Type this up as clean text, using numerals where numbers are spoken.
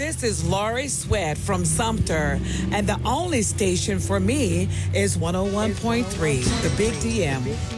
This is Laurie Sweat from Sumter, and the only station for me is 101.3, the Big DM.